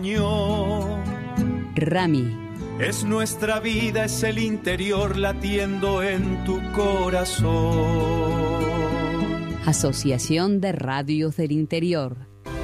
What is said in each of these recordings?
Rami. Es nuestra vida, es el interior latiendo en tu corazón. Asociación de Radios del Interior.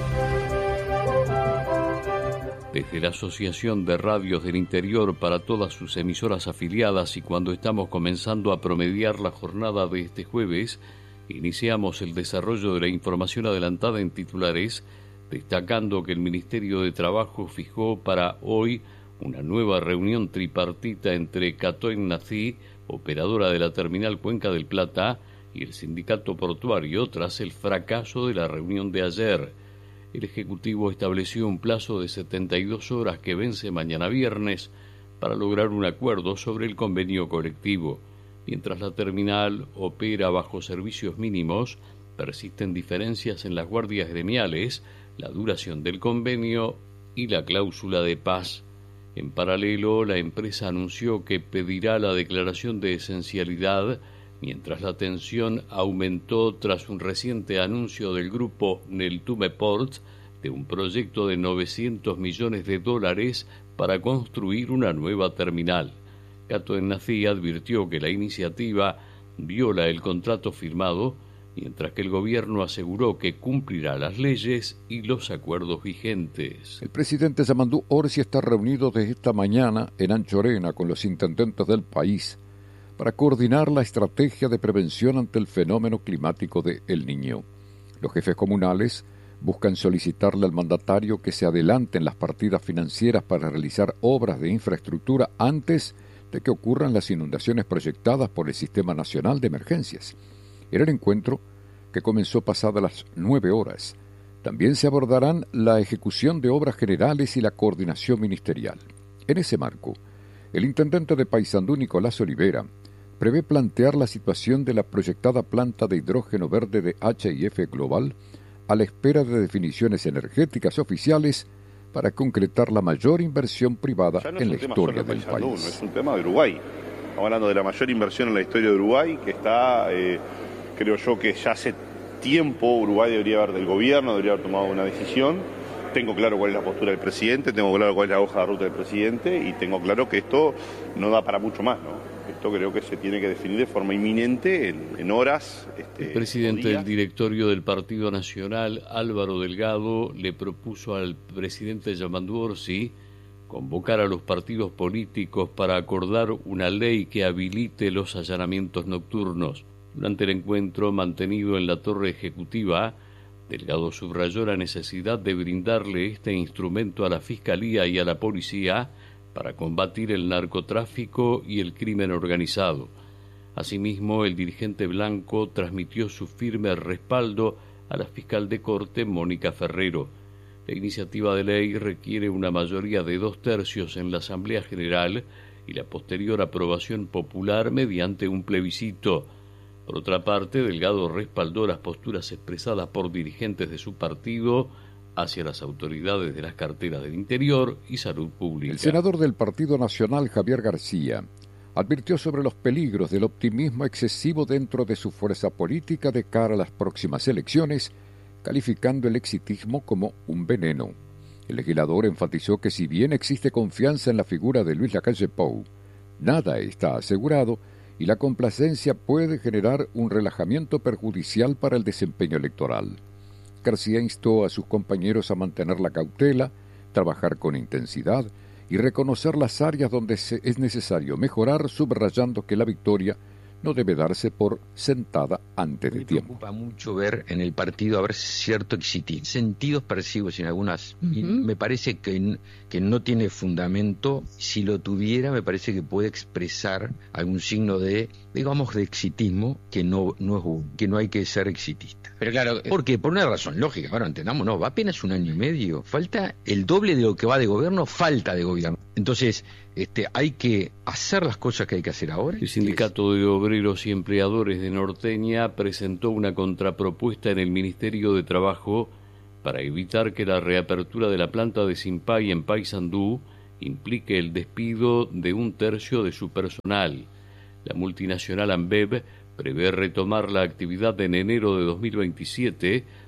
Desde la Asociación de Radios del Interior para todas sus emisoras afiliadas y cuando estamos comenzando a promediar la jornada de este jueves, iniciamos el desarrollo de la información adelantada en titulares, destacando que el Ministerio de Trabajo fijó para hoy una nueva reunión tripartita entre Catoen Nací, operadora de la terminal Cuenca del Plata, y el sindicato portuario tras el fracaso de la reunión de ayer. El Ejecutivo estableció un plazo de 72 horas que vence mañana viernes para lograr un acuerdo sobre el convenio colectivo. Mientras la terminal opera bajo servicios mínimos, persisten diferencias en las guardias gremiales, la duración del convenio y la cláusula de paz. En paralelo, la empresa anunció que pedirá la declaración de esencialidad, mientras la tensión aumentó tras un reciente anuncio del grupo Neltume Ports de un proyecto de $900 millones para construir una nueva terminal. Catoen Nací advirtió que la iniciativa viola el contrato firmado, mientras que el gobierno aseguró que cumplirá las leyes y los acuerdos vigentes. El presidente Yamandú Orsi está reunido desde esta mañana en Anchorena con los intendentes del país para coordinar la estrategia de prevención ante el fenómeno climático de El Niño. Los jefes comunales buscan solicitarle al mandatario que se adelanten las partidas financieras para realizar obras de infraestructura antes de que ocurran las inundaciones proyectadas por el Sistema Nacional de Emergencias. Era el encuentro que comenzó pasadas las 9 horas. También se abordarán la ejecución de obras generales y la coordinación ministerial. En ese marco, el intendente de Paysandú, Nicolás Olivera, prevé plantear la situación de la proyectada planta de hidrógeno verde de H&F Global a la espera de definiciones energéticas oficiales para concretar la mayor inversión privada en la historia del país. No es un tema de Uruguay. Estamos hablando de la mayor inversión en la historia de Uruguay, que está, creo yo que ya hace tiempo Uruguay debería haber tomado una decisión. Tengo claro cuál es la postura del presidente, tengo claro cuál es la hoja de ruta del presidente y tengo claro que esto no da para mucho más, ¿no? Esto creo que se tiene que definir de forma inminente, en horas. El presidente del directorio del Partido Nacional, Álvaro Delgado, le propuso al presidente Yamandú Orsi convocar a los partidos políticos para acordar una ley que habilite los allanamientos nocturnos. Durante el encuentro mantenido en la Torre Ejecutiva, Delgado subrayó la necesidad de brindarle este instrumento a la Fiscalía y a la Policía para combatir el narcotráfico y el crimen organizado. Asimismo, el dirigente blanco transmitió su firme respaldo a la fiscal de corte, Mónica Ferrero. La iniciativa de ley requiere una mayoría de 2/3 en la Asamblea General y la posterior aprobación popular mediante un plebiscito. Por otra parte, Delgado respaldó las posturas expresadas por dirigentes de su partido hacia las autoridades de las carteras del Interior y Salud Pública. El senador del Partido Nacional, Javier García, advirtió sobre los peligros del optimismo excesivo dentro de su fuerza política de cara a las próximas elecciones, calificando el exitismo como un veneno. El legislador enfatizó que si bien existe confianza en la figura de Luis Lacalle Pou, nada está asegurado y la complacencia puede generar un relajamiento perjudicial para el desempeño electoral. García instó a sus compañeros a mantener la cautela, trabajar con intensidad y reconocer las áreas donde es necesario mejorar, subrayando que la victoria no debe darse por sentada antes de tiempo. Me preocupa mucho ver en el partido haber cierto exitismo, sentidos persivos en algunas. Y me parece que no tiene fundamento. Si lo tuviera, me parece que puede expresar algún signo de, digamos, de exitismo que no hay que ser exitista. Pero claro, ¿por qué? Por una razón lógica. Bueno, entendámonos, va apenas 1 año y medio. Falta el doble de lo que va de gobierno, falta de gobierno. Entonces, hay que hacer las cosas que hay que hacer ahora. El Sindicato de Obreros y Empleadores de Norteña presentó una contrapropuesta en el Ministerio de Trabajo para evitar que la reapertura de la planta de Simpay en Paysandú implique el despido de 1/3 de su personal. La multinacional Ambev prevé retomar la actividad en enero de 2027,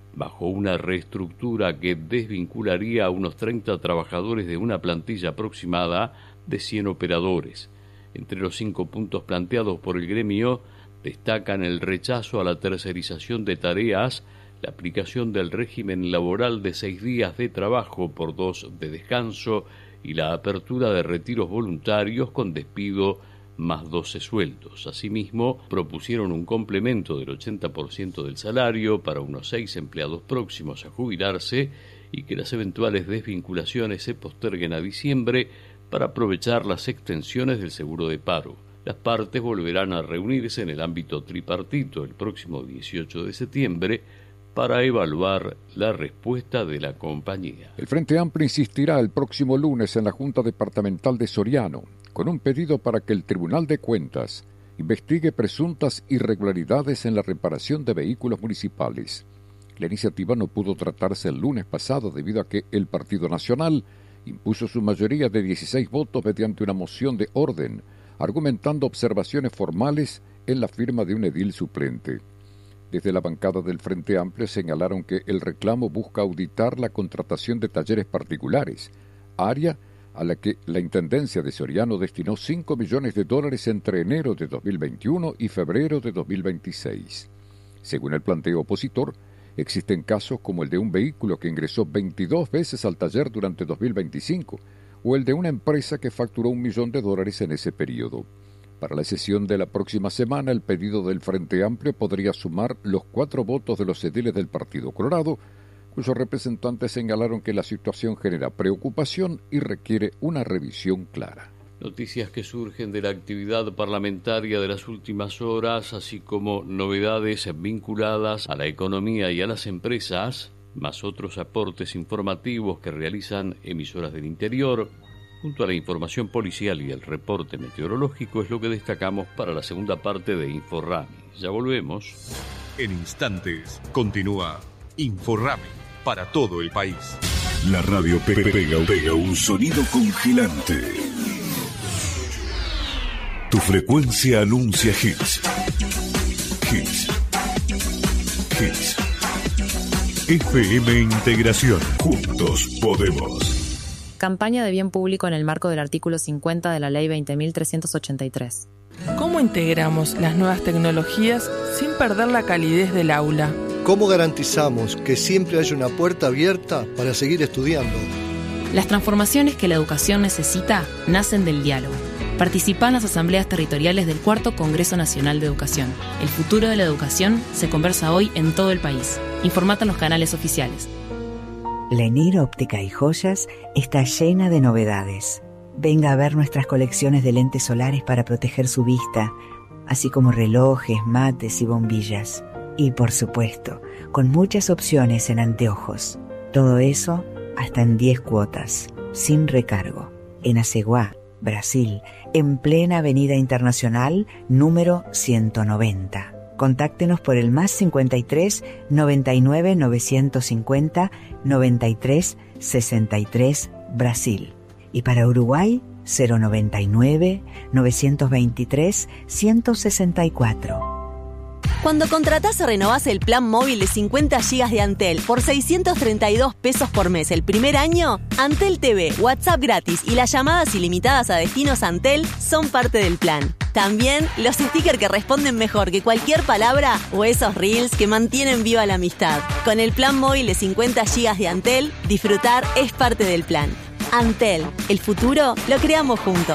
bajo una reestructura que desvincularía a unos 30 trabajadores de una plantilla aproximada de 100 operadores. Entre los 5 puntos planteados por el gremio destacan el rechazo a la tercerización de tareas, la aplicación del régimen laboral de 6 días de trabajo por 2 de descanso y la apertura de retiros voluntarios con despido más 12 sueldos. Asimismo, propusieron un complemento del 80% del salario para unos 6 empleados próximos a jubilarse y que las eventuales desvinculaciones se posterguen a diciembre para aprovechar las extensiones del seguro de paro. Las partes volverán a reunirse en el ámbito tripartito el próximo 18 de septiembre para evaluar la respuesta de la compañía. El Frente Amplio insistirá el próximo lunes en la Junta Departamental de Soriano con un pedido para que el Tribunal de Cuentas investigue presuntas irregularidades en la reparación de vehículos municipales. La iniciativa no pudo tratarse el lunes pasado debido a que el Partido Nacional impuso su mayoría de 16 votos mediante una moción de orden, argumentando observaciones formales en la firma de un edil suplente. Desde la bancada del Frente Amplio señalaron que el reclamo busca auditar la contratación de talleres particulares, área a la que la Intendencia de Soriano destinó $5 millones entre enero de 2021 y febrero de 2026. Según el planteo opositor, existen casos como el de un vehículo que ingresó 22 veces al taller durante 2025 o el de una empresa que facturó $1 millón en ese periodo. Para la sesión de la próxima semana, el pedido del Frente Amplio podría sumar los 4 votos de los ediles del Partido Colorado, cuyos representantes señalaron que la situación genera preocupación y requiere una revisión clara. Noticias que surgen de la actividad parlamentaria de las últimas horas, así como novedades vinculadas a la economía y a las empresas, más otros aportes informativos que realizan emisoras del interior, junto a la información policial y el reporte meteorológico, es lo que destacamos para la segunda parte de InfoRami. Ya volvemos. En instantes continúa InfoRami para todo el país. La radio pega un sonido congelante. Tu frecuencia anuncia hits. FM Integración. Juntos podemos. Campaña de bien público en el marco del artículo 50 de la Ley 20.383. ¿Cómo integramos las nuevas tecnologías sin perder la calidez del aula? ¿Cómo garantizamos que siempre haya una puerta abierta para seguir estudiando? Las transformaciones que la educación necesita nacen del diálogo. Participa en las asambleas territoriales del 4º Congreso Nacional de Educación. El futuro de la educación se conversa hoy en todo el país. Informate en los canales oficiales. Lenir Óptica y Joyas está llena de novedades. Venga a ver nuestras colecciones de lentes solares para proteger su vista, así como relojes, mates y bombillas. Y por supuesto, con muchas opciones en anteojos. Todo eso hasta en 10 cuotas, sin recargo. En Aceguá, Brasil, en plena Avenida Internacional, número 190. Contáctenos por el +53 99 950 93 63 Brasil. Y para Uruguay, 099 923 164. Cuando contratás o renovás el plan móvil de 50 GB de Antel por $632 por mes el primer año, Antel TV, WhatsApp gratis y las llamadas ilimitadas a destinos Antel son parte del plan. También los stickers que responden mejor que cualquier palabra o esos reels que mantienen viva la amistad. Con el plan móvil de 50 GB de Antel, disfrutar es parte del plan. Antel, el futuro lo creamos juntos.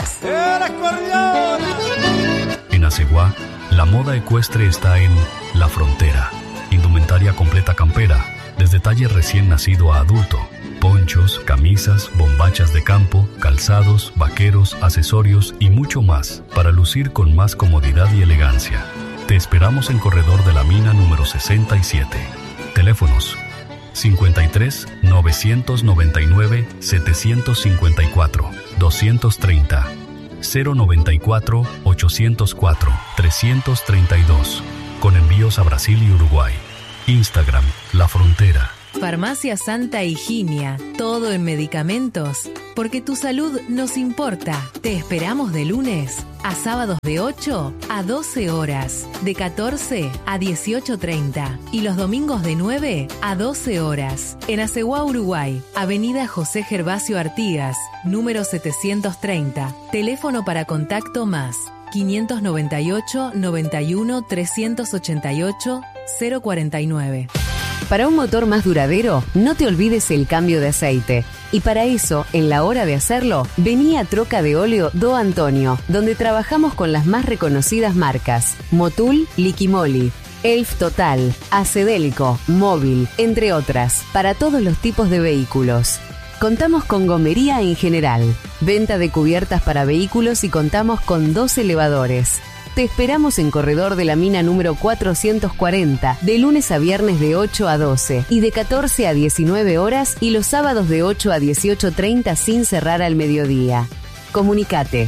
En Aceguá, la moda ecuestre está en La Frontera. Indumentaria completa campera, desde talle recién nacido a adulto. Ponchos, camisas, bombachas de campo, calzados, vaqueros, accesorios y mucho más para lucir con más comodidad y elegancia. Te esperamos en Corredor de la Mina número 67. Teléfonos 53 999 754 230 094 804 332. Con envíos a Brasil y Uruguay. Instagram La Frontera. Farmacia Santa Higinia, todo en medicamentos, porque tu salud nos importa. Te esperamos de lunes a sábados de 8 a 12 horas, de 14 a 18:30 y los domingos de 9 a 12 horas. En Aceguá, Uruguay, Avenida José Gervasio Artigas, número 730. Teléfono para contacto más 598 91 388 049. Para un motor más duradero, no te olvides el cambio de aceite. Y para eso, en la hora de hacerlo, vení a Troca de Óleo Do Antonio, donde trabajamos con las más reconocidas marcas: Motul, Liquimoli, Elf Total, Acedelco, Móvil, entre otras, para todos los tipos de vehículos. Contamos con gomería en general, venta de cubiertas para vehículos y contamos con 2 elevadores. Te esperamos en Corredor de la Mina número 440, de lunes a viernes de 8 a 12 y de 14 a 19 horas y los sábados de 8 a 18:30 sin cerrar al mediodía. Comunicate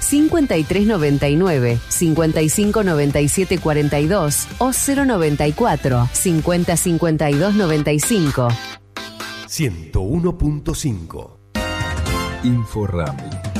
5399 5597 42 o 094 50 52 95. 101.5 Inforame.